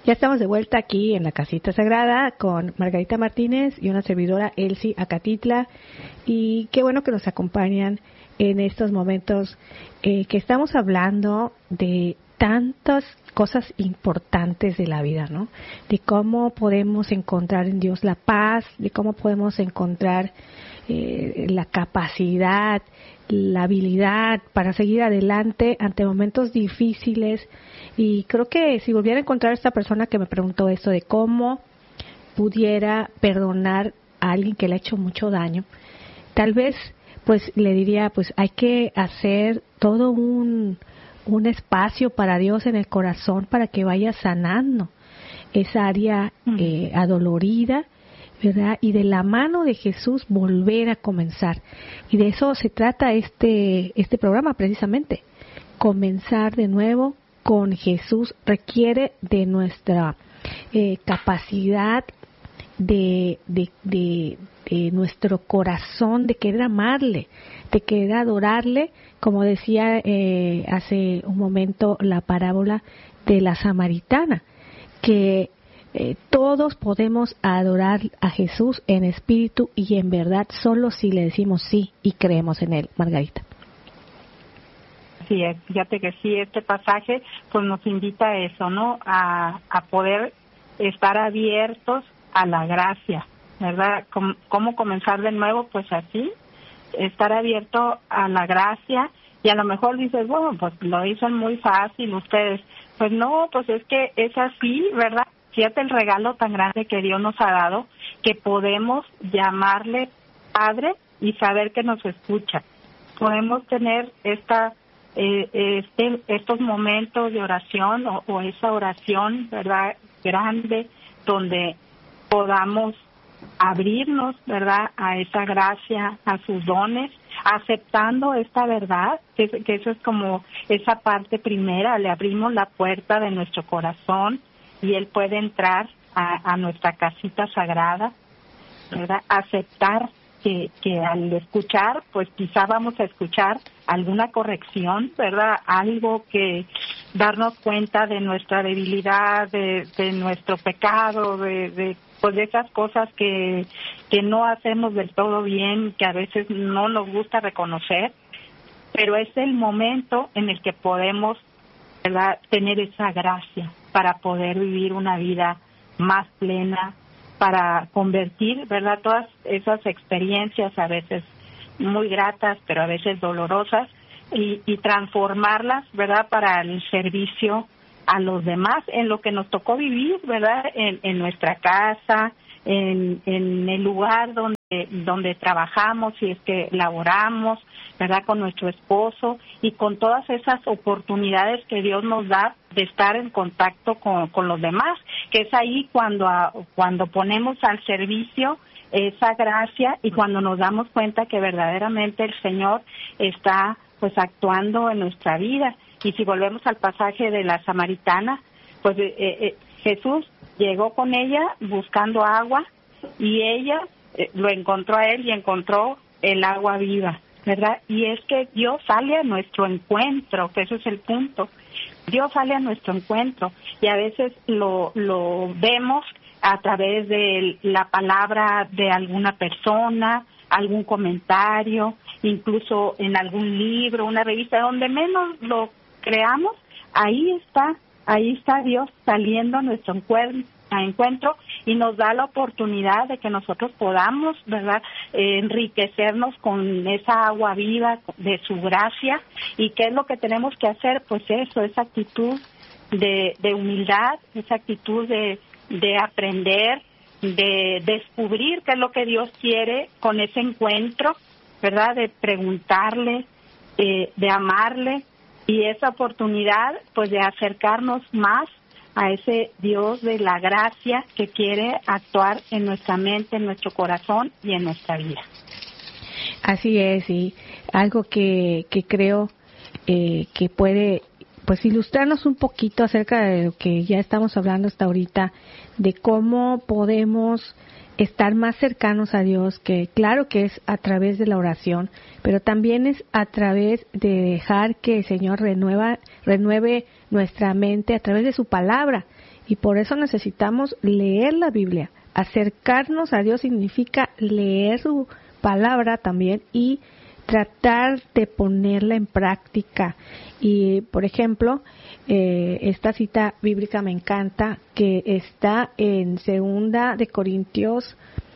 Ya estamos de vuelta aquí en la Casita Sagrada con Margarita Martínez y una servidora, Elsie Acatitla, y qué bueno que nos acompañan en estos momentos que estamos hablando de tantas cosas importantes de la vida, ¿no? De cómo podemos encontrar en Dios la paz, de cómo podemos encontrar la capacidad, la habilidad para seguir adelante ante momentos difíciles. Y creo que si volviera a encontrar a esta persona que me preguntó esto de cómo pudiera perdonar a alguien que le ha hecho mucho daño, tal vez pues le diría, pues hay que hacer todo un espacio para Dios en el corazón para que vaya sanando esa área adolorida, ¿verdad? Y de la mano de Jesús volver a comenzar. Y de eso se trata este programa precisamente. Comenzar de nuevo con Jesús requiere de nuestra capacidad de nuestro corazón, de querer amarle, de querer adorarle, como decía hace un momento la parábola de la samaritana, que todos podemos adorar a Jesús en espíritu y en verdad solo si le decimos sí y creemos en Él. Margarita. Sí, fíjate que sí, este pasaje pues nos invita a eso, ¿no? A poder estar abiertos a la gracia, ¿verdad? ¿Cómo comenzar de nuevo? Pues así, estar abierto a la gracia. Y a lo mejor dices, bueno, pues lo dicen muy fácil ustedes. Pues no, pues es que es así, ¿verdad? Fíjate el regalo tan grande que Dios nos ha dado, que podemos llamarle Padre y saber que nos escucha. Podemos tener estos momentos de oración o esa oración, ¿verdad?, grande, donde podamos abrirnos, ¿verdad?, a esa gracia, a sus dones, aceptando esta verdad, que eso es como esa parte primera, le abrimos la puerta de nuestro corazón y Él puede entrar a nuestra casita sagrada, ¿verdad?, aceptar que al escuchar, pues quizá vamos a escuchar alguna corrección, ¿verdad?, algo que darnos cuenta de nuestra debilidad, de nuestro pecado, pues de esas cosas que no hacemos del todo bien, que a veces no nos gusta reconocer, pero es el momento en el que podemos, ¿verdad?, tener esa gracia para poder vivir una vida más plena, para convertir, ¿verdad?, todas esas experiencias a veces muy gratas, pero a veces dolorosas, y transformarlas, ¿verdad?, para el servicio a los demás, en lo que nos tocó vivir, ¿verdad?, en nuestra casa, en el lugar donde trabajamos, si es que laboramos, ¿verdad?, con nuestro esposo, y con todas esas oportunidades que Dios nos da de estar en contacto con los demás, que es ahí cuando ponemos al servicio esa gracia y cuando nos damos cuenta que verdaderamente el Señor está pues actuando en nuestra vida. Y si volvemos al pasaje de la samaritana, pues Jesús llegó con ella buscando agua y ella lo encontró a él y encontró el agua viva, ¿verdad? Y es que Dios sale a nuestro encuentro, que ese es el punto. Dios sale a nuestro encuentro y a veces lo vemos a través de la palabra de alguna persona, algún comentario, incluso en algún libro, una revista, donde menos lo creamos, ahí está Dios saliendo a nuestro encuentro y nos da la oportunidad de que nosotros podamos, ¿verdad?, enriquecernos con esa agua viva de su gracia. ¿Y qué es lo que tenemos que hacer? Pues eso, esa actitud de humildad, esa actitud de aprender, de descubrir qué es lo que Dios quiere con ese encuentro, ¿verdad?, de preguntarle, de amarle, y esa oportunidad pues de acercarnos más a ese Dios de la gracia que quiere actuar en nuestra mente, en nuestro corazón y en nuestra vida. Así es, y algo que creo que puede pues ilustrarnos un poquito acerca de lo que ya estamos hablando hasta ahorita, de cómo podemos estar más cercanos a Dios, que claro que es a través de la oración, pero también es a través de dejar que el Señor renueve nuestra mente a través de su palabra. y por eso necesitamos leer la Biblia. Acercarnos a Dios significa leer su palabra también y tratar de ponerla en práctica. Y, por ejemplo, esta cita bíblica me encanta, que está en 2 de Corintios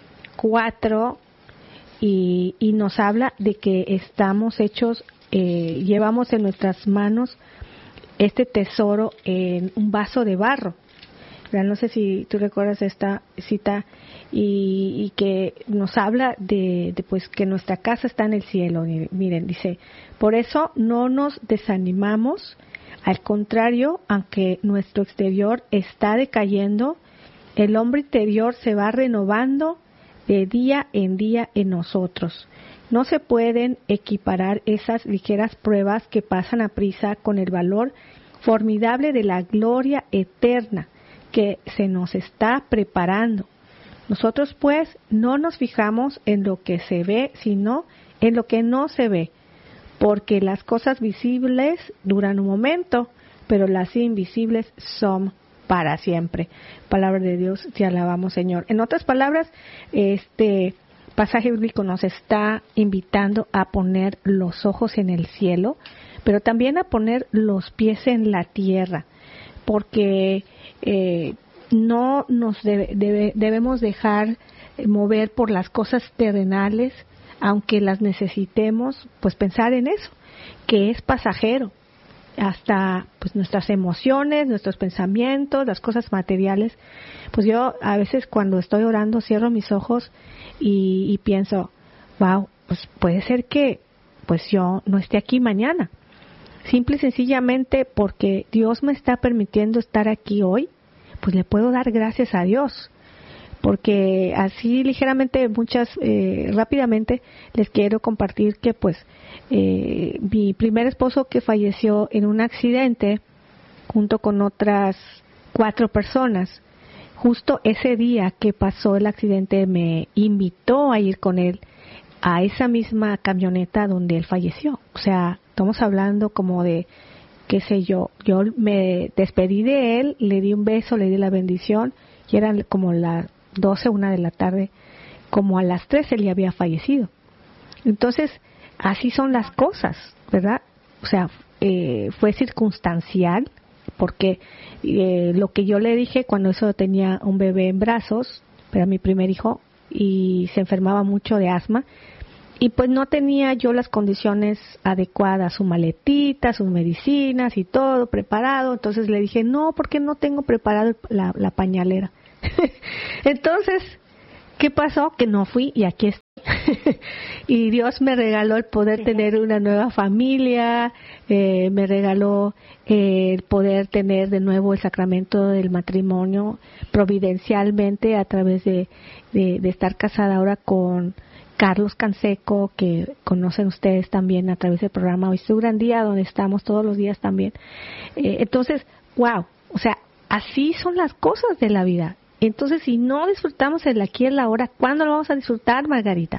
4, y nos habla de que estamos hechos, llevamos en nuestras manos este tesoro en un vaso de barro. No sé si tú recuerdas esta cita, y que nos habla de pues que nuestra casa está en el cielo. Miren, dice, por eso no nos desanimamos, al contrario, aunque nuestro exterior está decayendo, el hombre interior se va renovando de día en día en nosotros. No se pueden equiparar esas ligeras pruebas que pasan a prisa con el valor formidable de la gloria eterna que se nos está preparando. Nosotros pues no nos fijamos en lo que se ve, sino en lo que no se ve, porque las cosas visibles duran un momento, pero las invisibles son para siempre. Palabra de Dios, te alabamos, Señor. En otras palabras, este pasaje bíblico nos está invitando a poner los ojos en el cielo, pero también a poner los pies en la tierra, porque no nos debemos dejar mover por las cosas terrenales, aunque las necesitemos, pues pensar en eso, que es pasajero. Hasta pues nuestras emociones, nuestros pensamientos, las cosas materiales. Pues yo a veces cuando estoy orando cierro mis ojos y pienso, wow, pues puede ser que pues yo no esté aquí mañana. Simple y sencillamente porque Dios me está permitiendo estar aquí hoy, pues le puedo dar gracias a Dios. Porque así ligeramente, rápidamente les quiero compartir que pues mi primer esposo, que falleció en un accidente junto con otras 4 personas, justo ese día que pasó el accidente me invitó a ir con él a esa misma camioneta donde él falleció. O sea, estamos hablando como de, qué sé yo me despedí de él, le di un beso, le di la bendición, y eran como las 12, 1 de la tarde, como a las 3 él ya había fallecido. Entonces, así son las cosas, ¿verdad? O sea, fue circunstancial, porque lo que yo le dije cuando eso tenía un bebé en brazos, era mi primer hijo, y se enfermaba mucho de asma, y pues no tenía yo las condiciones adecuadas, su maletita, sus medicinas y todo preparado. Entonces le dije, no, porque no tengo preparado la pañalera. Entonces, ¿qué pasó? Que no fui y aquí estoy. Y Dios me regaló el poder tener una nueva familia, me regaló el poder tener de nuevo el sacramento del matrimonio providencialmente a través de estar casada ahora con Carlos Canseco, que conocen ustedes también a través del programa Hoy es tu gran día, donde estamos todos los días también. Entonces, wow, o sea, así son las cosas de la vida. Entonces, si no disfrutamos el aquí y el ahora, ¿cuándo lo vamos a disfrutar, Margarita?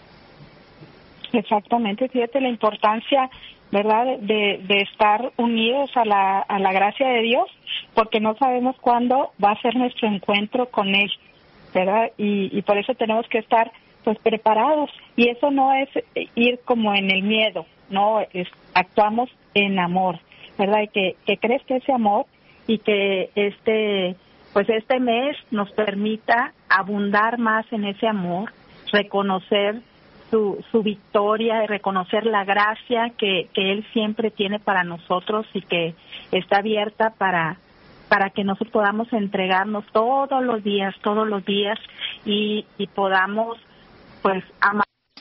Exactamente, fíjate la importancia, ¿verdad?, de estar unidos a la gracia de Dios, porque no sabemos cuándo va a ser nuestro encuentro con Él, ¿verdad? Y por eso tenemos que estar pues preparados, y eso no es ir como en el miedo, no, actuamos en amor, ¿verdad? Y que crezca ese amor, y que este mes nos permita abundar más en ese amor, reconocer su victoria, y reconocer la gracia que Él siempre tiene para nosotros, y que está abierta para que nosotros podamos entregarnos todos los días, y podamos pues amar.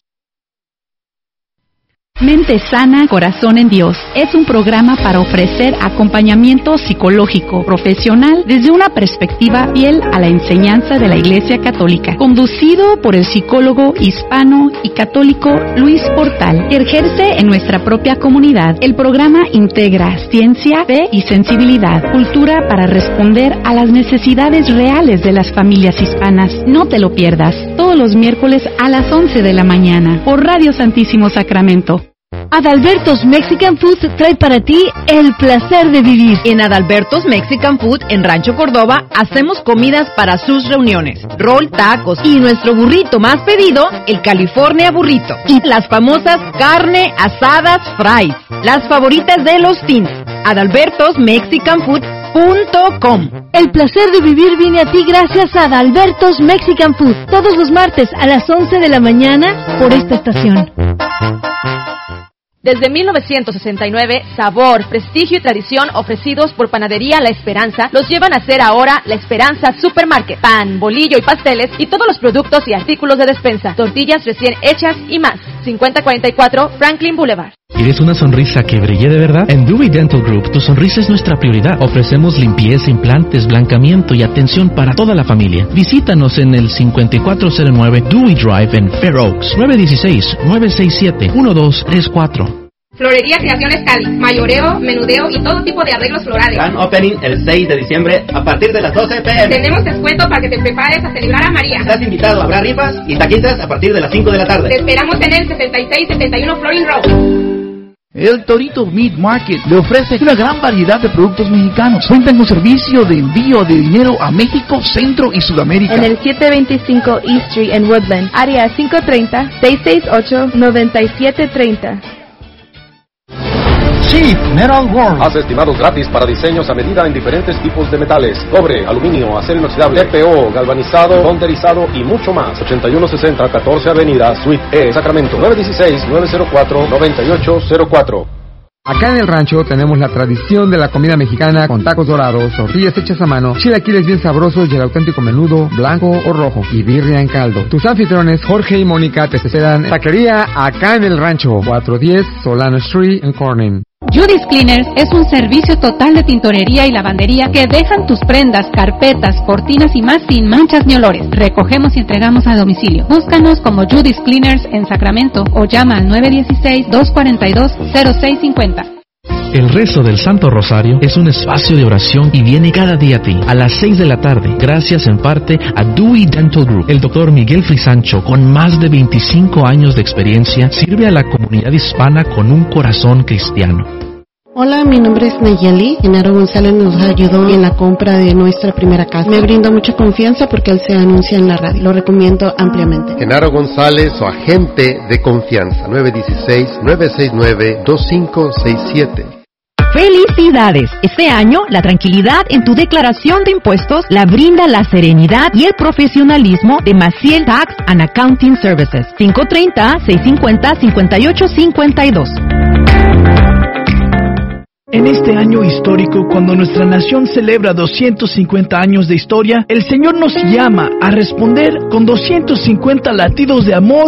Mente sana, corazón en Dios. Es un programa para ofrecer acompañamiento psicológico, profesional, desde una perspectiva fiel a la enseñanza de la Iglesia Católica. Conducido por el psicólogo hispano y católico Luis Portal, que ejerce en nuestra propia comunidad. El programa integra ciencia, fe y sensibilidad, cultura para responder a las necesidades reales de las familias hispanas. No te lo pierdas, todos los miércoles a las 11 de la mañana, por Radio Santísimo Sacramento. Adalberto's Mexican Food trae para ti el placer de vivir. En Adalberto's Mexican Food en Rancho Córdoba hacemos comidas para sus reuniones, rol, tacos y nuestro burrito más pedido, el California Burrito. Y las famosas carne asadas fries, las favoritas de los teens. AdalbertosMexicanFood.com. El placer de vivir viene a ti gracias a Adalberto's Mexican Food. Todos los martes a las 11 de la mañana por esta estación. Desde 1969, sabor, prestigio y tradición ofrecidos por Panadería La Esperanza los llevan a ser ahora La Esperanza Supermarket. Pan, bolillo y pasteles y todos los productos y artículos de despensa, tortillas recién hechas y más. 5044 Franklin Boulevard. ¿Quieres una sonrisa que brille de verdad? En Dewey Dental Group, tu sonrisa es nuestra prioridad. Ofrecemos limpieza, implantes, blancamiento y atención para toda la familia. Visítanos en el 5409 Dewey Drive en Fair Oaks, 916-967-1234. Florería Creaciones Cali, mayoreo, menudeo y todo tipo de arreglos florales. Gran opening el 6 de diciembre a partir de las 12 p.m. Tenemos descuento para que te prepares a celebrar a María. Estás invitado, habrá rifas y taquitas a partir de las 5 de la tarde. Te esperamos en el 7671 Florin Road. El Torito Meat Market le ofrece una gran variedad de productos mexicanos. Cuentan con servicio de envío de dinero a México, Centro y Sudamérica. En el 725 East Street en Woodland, área 530-668-9730. Cheap Metal World. Haz estimados gratis para diseños a medida en diferentes tipos de metales: cobre, aluminio, acero inoxidable, TPO, galvanizado, bonderizado y mucho más. 8160 14 Avenida, Suite E, Sacramento. 916-904-9804. Acá en el rancho tenemos la tradición de la comida mexicana con tacos dorados, tortillas hechas a mano, chilaquiles bien sabrosos y el auténtico menudo blanco o rojo y birria en caldo. Tus anfitriones Jorge y Mónica te esperan. Taquería Acá en el Rancho, 410 Solano Street en Corning. Judy's Cleaners es un servicio total de tintorería y lavandería que dejan tus prendas, carpetas, cortinas y más sin manchas ni olores. Recogemos y entregamos a domicilio. Búscanos como Judy's Cleaners en Sacramento o llama al 916-242-0650. El rezo del Santo Rosario es un espacio de oración y viene cada día a ti, a las 6 de la tarde, gracias en parte a Dewey Dental Group. El doctor Miguel Frisancho, con más de 25 años de experiencia, sirve a la comunidad hispana con un corazón cristiano. Hola, mi nombre es Nayeli. Genaro González nos ayudó en la compra de nuestra primera casa. Me brindó mucha confianza porque él se anuncia en la radio. Lo recomiendo ampliamente. Genaro González, su agente de confianza. 916-969-2567. ¡Felicidades! Este año, la tranquilidad en tu declaración de impuestos la brinda la serenidad y el profesionalismo de Maciel Tax and Accounting Services. 530-650-5852. En este año histórico, cuando nuestra nación celebra 250 años de historia, el Señor nos llama a responder con 250 latidos de amor